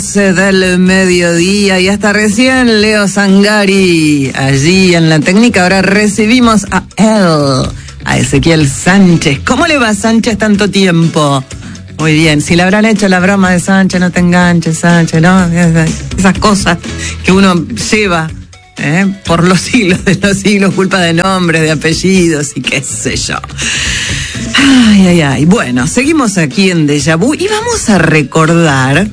12 del mediodía y hasta recién Leo Sangari allí en la técnica. Ahora recibimos a él, a Ezequiel Sánchez. ¿Cómo le va, Sánchez, tanto tiempo? Muy bien, si le habrán hecho la broma de Sánchez, no te enganches, Sánchez, ¿no? Esas cosas que uno lleva por los siglos de los siglos, culpa de nombres, de apellidos y qué sé yo. Ay. Bueno, seguimos aquí en Déjà Vu y vamos a recordar,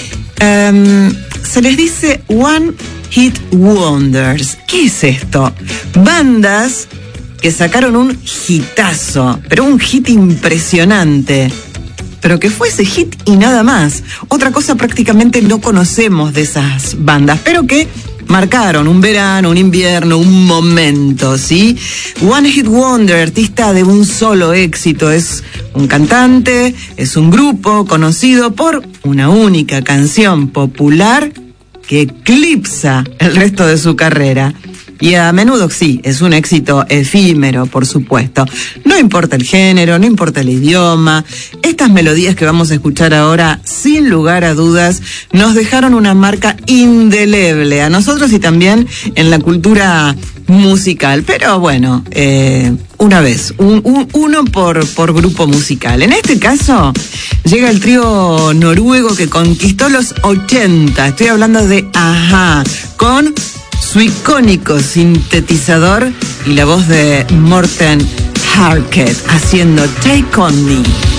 se les dice One Hit Wonders. ¿Qué es esto? Bandas que sacaron un hitazo, pero un hit impresionante, pero que fue ese hit y nada más. Otra cosa prácticamente no conocemos de esas bandas, pero que marcaron un verano, un invierno, un momento, ¿sí? One Hit Wonder, artista de un solo éxito, es un cantante, es un grupo conocido por una única canción popular que eclipsa el resto de su carrera. Y a menudo sí, es un éxito efímero, por supuesto. No importa el género, no importa el idioma. Estas melodías que vamos a escuchar ahora, sin lugar a dudas, nos dejaron una marca indeleble a nosotros y también en la cultura musical. Pero bueno, una vez, uno por grupo musical. En este caso, llega el trío noruego que conquistó los 80. Estoy hablando de A-ha, con su icónico sintetizador y la voz de Morten Harket haciendo Take On Me.